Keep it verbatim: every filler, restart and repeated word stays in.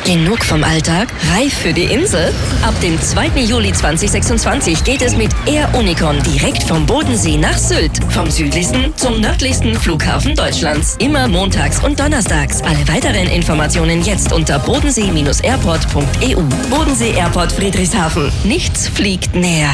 Genug vom Alltag? Reif für die Insel? Ab dem zweiten Juli zweitausendsechsundzwanzig geht es mit Air Unicon direkt vom Bodensee nach Sylt. Vom südlichsten zum nördlichsten Flughafen Deutschlands. Immer montags und donnerstags. Alle weiteren Informationen jetzt unter bodensee Bindestrich airport punkt e u. Bodensee Airport Friedrichshafen. Nichts fliegt näher.